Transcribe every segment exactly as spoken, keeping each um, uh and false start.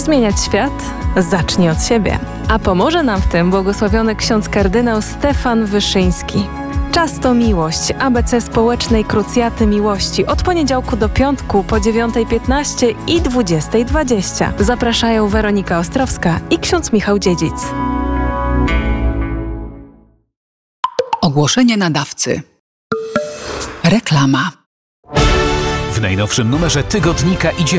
zmieniać świat? Zacznij od siebie. A pomoże nam w tym błogosławiony ksiądz kardynał Stefan Wyszyński. Czas to miłość, A B C Społecznej Krucjaty Miłości od poniedziałku do piątku po dziewiątej piętnaście i dwudziestej dwadzieścia. Zapraszają Weronika Ostrowska i ksiądz Michał Dziedzic. Ogłoszenie nadawcy. Reklama. W najnowszym numerze tygodnika Idziemy.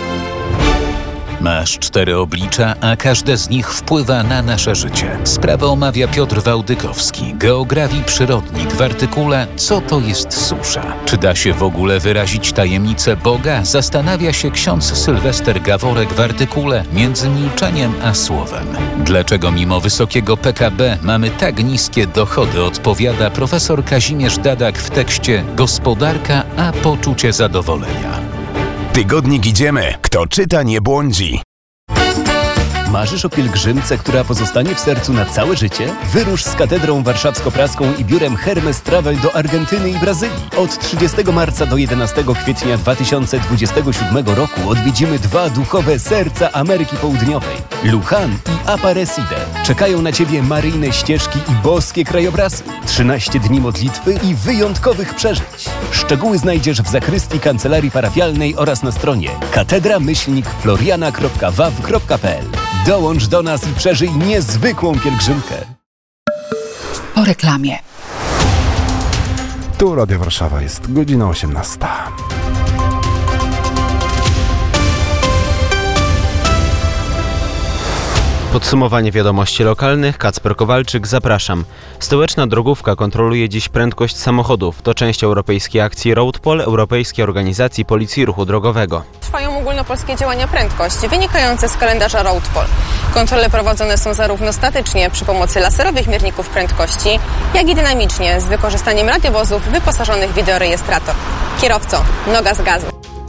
Masz cztery oblicza, a każde z nich wpływa na nasze życie. Sprawę omawia Piotr Wałdykowski, geografii przyrodnik w artykule Co to jest susza? Czy da się w ogóle wyrazić tajemnicę Boga? Zastanawia się ksiądz Sylwester Gaworek w artykule Między milczeniem a słowem. Dlaczego mimo wysokiego P K B mamy tak niskie dochody, odpowiada profesor Kazimierz Dadak w tekście Gospodarka a poczucie zadowolenia. Tygodnik Idziemy. Kto czyta, nie błądzi. Marzysz o pielgrzymce, która pozostanie w sercu na całe życie? Wyrusz z Katedrą Warszawsko-Praską i biurem Hermes Travel do Argentyny i Brazylii. Od trzydziestego marca do jedenastego kwietnia dwa tysiące dwudziestego siódmego roku odwiedzimy dwa duchowe serca Ameryki Południowej. Luján i Aparecida. Czekają na Ciebie maryjne ścieżki i boskie krajobrazy. trzynaście dni modlitwy i wyjątkowych przeżyć. Szczegóły znajdziesz w zakrystii kancelarii parafialnej oraz na stronie katedra myślnik floriana kropka w a w kropka p l. Dołącz do nas i przeżyj niezwykłą pielgrzymkę. Po reklamie. Tu Radio Warszawa, jest godzina osiemnasta. Podsumowanie wiadomości lokalnych. Kacper Kowalczyk, zapraszam. Stołeczna drogówka kontroluje dziś prędkość samochodów. To część europejskiej akcji RoadPol, Europejskiej Organizacji Policji Ruchu Drogowego. Trwają ogólnopolskie działania prędkości wynikające z kalendarza RoadPol. Kontrole prowadzone są zarówno statycznie przy pomocy laserowych mierników prędkości, jak i dynamicznie z wykorzystaniem radiowozów wyposażonych w wideorejestrator. Kierowco, noga z gazu.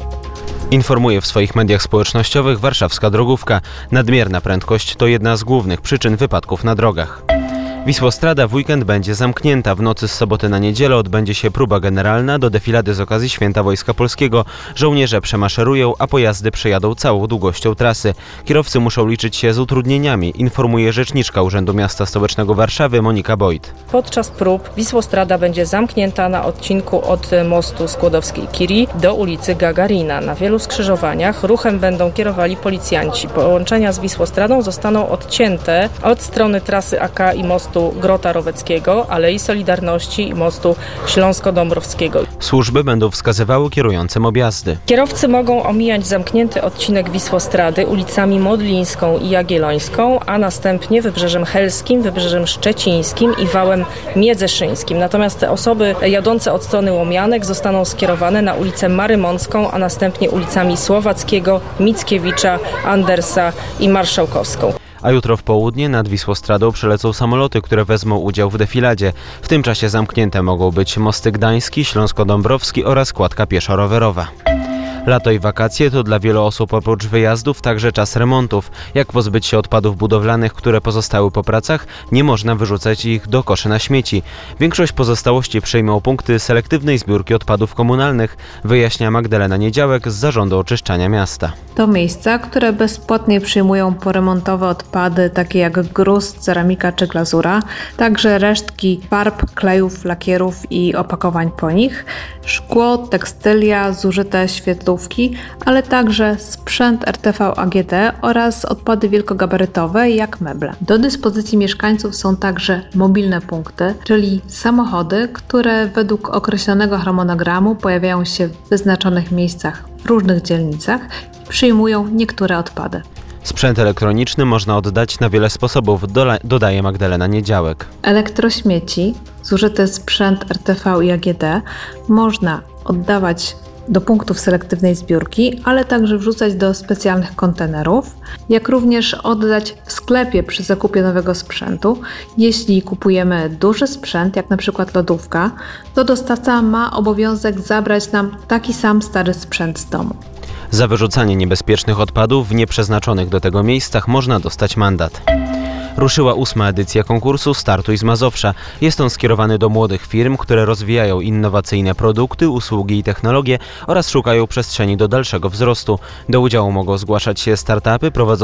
Informuje w swoich mediach społecznościowych warszawska drogówka. Nadmierna prędkość to jedna z głównych przyczyn wypadków na drogach. Wisłostrada w weekend będzie zamknięta. W nocy z soboty na niedzielę odbędzie się próba generalna. Do defilady z okazji Święta Wojska Polskiego żołnierze przemaszerują, a pojazdy przejadą całą długością trasy. Kierowcy muszą liczyć się z utrudnieniami, informuje rzeczniczka Urzędu Miasta Stołecznego Warszawy Monika Boyd. Podczas prób Wisłostrada będzie zamknięta na odcinku od mostu Skłodowskiej-Curie do ulicy Gagarina. Na wielu skrzyżowaniach ruchem będą kierowali policjanci. Połączenia z Wisłostradą zostaną odcięte od strony trasy A K i mostu Grota Roweckiego, Alei Solidarności i mostu Śląsko-Dąbrowskiego. Służby będą wskazywały kierującym objazdy. Kierowcy mogą omijać zamknięty odcinek Wisłostrady ulicami Modlińską i Jagiellońską, a następnie Wybrzeżem Helskim, Wybrzeżem Szczecińskim i wałem Miedzeszyńskim. Natomiast te osoby jadące od strony Łomianek zostaną skierowane na ulicę Marymącką, a następnie ulicami Słowackiego, Mickiewicza, Andersa i Marszałkowską. A jutro w południe nad Wisłostradą przelecą samoloty, które wezmą udział w defiladzie. W tym czasie zamknięte mogą być Mosty Gdański, Śląsko-Dąbrowski oraz kładka pieszo-rowerowa. Lato i wakacje to dla wielu osób oprócz wyjazdów także czas remontów. Jak pozbyć się odpadów budowlanych, które pozostały po pracach? Nie można wyrzucać ich do koszy na śmieci. Większość pozostałości przejmą punkty selektywnej zbiórki odpadów komunalnych, wyjaśnia Magdalena Niedziałek z Zarządu Oczyszczania Miasta. To miejsca, które bezpłatnie przyjmują poremontowe odpady takie jak gruz, ceramika czy glazura, także resztki farb, klejów, lakierów i opakowań po nich, szkło, tekstylia, zużyte świetlówki, ale także sprzęt R T V A G D oraz odpady wielkogabarytowe jak meble. Do dyspozycji mieszkańców są także mobilne punkty, czyli samochody, które według określonego harmonogramu pojawiają się w wyznaczonych miejscach w różnych dzielnicach i przyjmują niektóre odpady. Sprzęt elektroniczny można oddać na wiele sposobów, dodaje Magdalena Niedziałek. Elektrośmieci, zużyty sprzęt R T V i A G D można oddawać do punktów selektywnej zbiórki, ale także wrzucać do specjalnych kontenerów, jak również oddać w sklepie przy zakupie nowego sprzętu. Jeśli kupujemy duży sprzęt, jak na przykład lodówka, to dostawca ma obowiązek zabrać nam taki sam stary sprzęt z domu. Za wyrzucanie niebezpiecznych odpadów w nieprzeznaczonych do tego miejscach można dostać mandat. Ruszyła ósma edycja konkursu Startuj z Mazowsza. Jest on skierowany do młodych firm, które rozwijają innowacyjne produkty, usługi i technologie oraz szukają przestrzeni do dalszego wzrostu. Do udziału mogą zgłaszać się startupy prowadzące